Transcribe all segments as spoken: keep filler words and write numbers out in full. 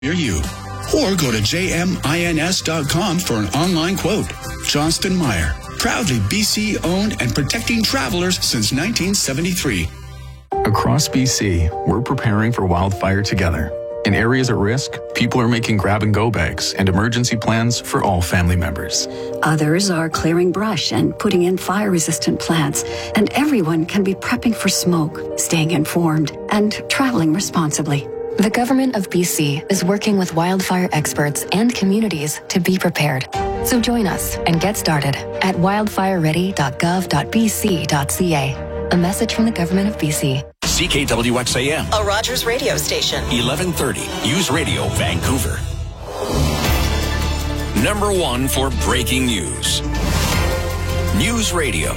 near you. Or go to j m ins dot com for an online quote. Johnston Meyer, proudly B C owned and protecting travelers since nineteen seventy-three. Across B C, we're preparing for wildfire together. In areas at risk, people are making grab-and-go bags and emergency plans for all family members. Others are clearing brush and putting in fire-resistant plants. And everyone can be prepping for smoke, staying informed, and traveling responsibly. The government of B C is working with wildfire experts and communities to be prepared. So join us and get started at wildfire ready dot gov dot b c dot c a. A message from the government of B C. C K W X A M, a Rogers radio station. eleven thirty, News Radio, Vancouver. Number one for breaking news. News Radio.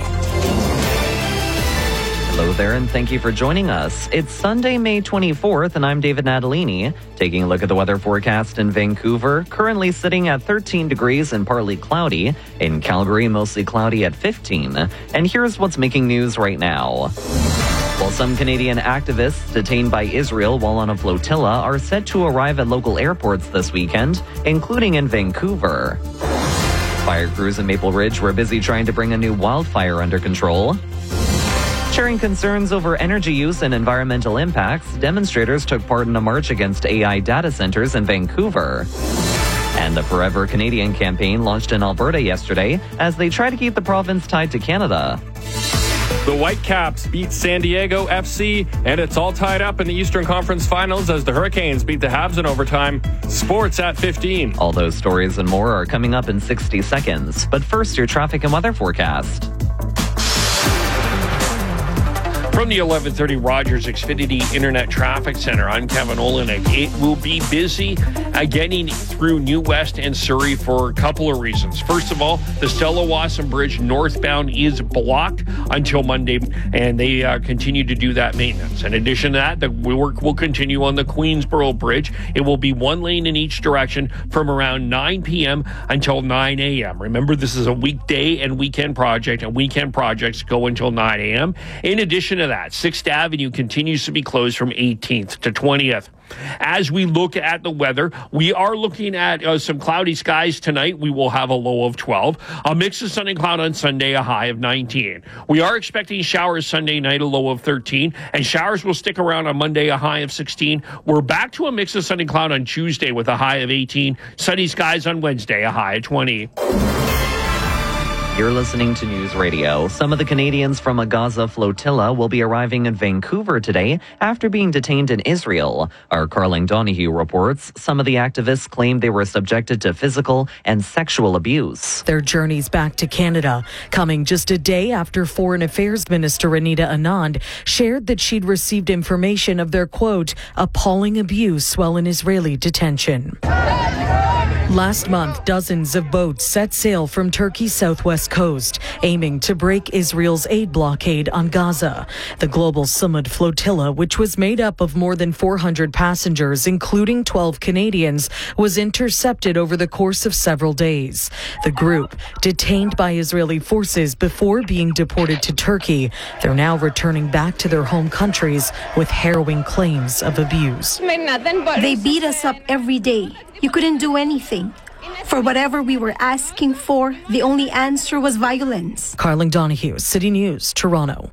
Hello there, and thank you for joining us. It's Sunday, May twenty-fourth, and I'm David Natalini. Taking a look at the weather forecast in Vancouver, currently sitting at thirteen degrees and partly cloudy. In Calgary, mostly cloudy at fifteen. And here's what's making news right now. While some Canadian activists detained by Israel while on a flotilla are set to arrive at local airports this weekend, including in Vancouver. Fire crews in Maple Ridge were busy trying to bring a new wildfire under control. Sharing concerns over energy use and environmental impacts, demonstrators took part in a march against A I data centers in Vancouver. And the Forever Canadian campaign launched in Alberta yesterday as they try to keep the province tied to Canada. The Whitecaps beat San Diego F C, and it's all tied up in the Eastern Conference Finals as the Hurricanes beat the Habs in overtime. Sports at fifteen. All those stories and more are coming up in sixty seconds. But first, your traffic and weather forecast. From the eleven thirty Rogers Xfinity Internet Traffic Center, I'm Kevin Olenek. It will be busy uh, getting through New West and Surrey for a couple of reasons. First of all, the Stella Wasson Bridge northbound is blocked until Monday, and they uh, continue to do that maintenance. In addition to that, the work will continue on the Queensboro Bridge. It will be one lane in each direction from around nine p.m. until nine a.m. Remember, this is a weekday and weekend project, and weekend projects go until nine a.m. In addition to that, sixth Avenue continues to be closed from eighteenth to twentieth. As we look at the weather, we are looking at uh, some cloudy skies tonight. We will have a low of twelve. A mix of sun and cloud on Sunday, a high of nineteen. We are expecting showers Sunday night, a low of thirteen. And showers will stick around on Monday, a high of sixteen. We're back to a mix of sun and cloud on Tuesday with a high of eighteen. Sunny skies on Wednesday, a high of twenty. You're listening to News Radio. Some of the Canadians from a Gaza flotilla will be arriving in Vancouver today after being detained in Israel. Our Carling Donahue reports some of the activists claim they were subjected to physical and sexual abuse. Their journeys back to Canada coming just a day after Foreign Affairs Minister Anita Anand shared that she'd received information of their, quote, appalling abuse while in Israeli detention. Last month, dozens of boats set sail from Turkey's southwest coast, aiming to break Israel's aid blockade on Gaza. The Global Summit flotilla, which was made up of more than four hundred passengers, including twelve Canadians, was intercepted over the course of several days. The group, detained by Israeli forces before being deported to Turkey, they're now returning back to their home countries with harrowing claims of abuse. They beat us up every day. You couldn't do anything. For whatever we were asking for, the only answer was violence. Carling Donahue, City News, Toronto.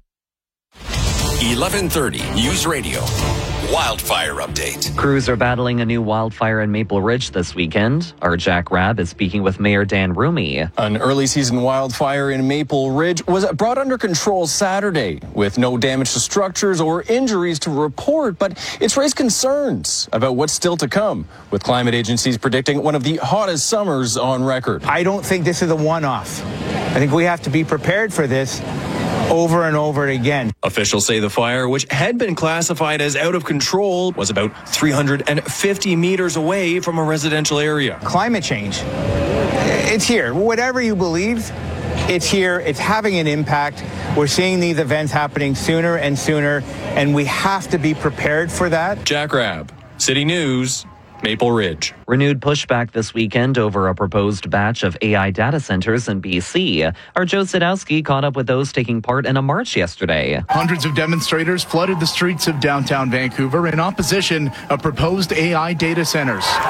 eleven thirty News Radio. Wildfire update. Crews are battling a new wildfire in Maple Ridge this weekend. Our Jack Rabb is speaking with Mayor Dan Rumi. An early season wildfire in Maple Ridge was brought under control Saturday with no damage to structures or injuries to report, but it's raised concerns about what's still to come, with climate agencies predicting one of the hottest summers on record. I don't think this is a one-off. I think we have to be prepared for this over and over again. Officials say the fire, which had been classified as out of control, was about three hundred fifty meters away from a residential area. Climate change, it's here. Whatever you believe, it's here. It's having an impact. We're seeing these events happening sooner and sooner, and we have to be prepared for that. Jack Rabb, City News, Maple Ridge. Renewed pushback this weekend over a proposed batch of A I data centers in B C. Our Joe Sadowski caught up with those taking part in a march yesterday. Hundreds of demonstrators flooded the streets of downtown Vancouver in opposition of proposed A I data centers.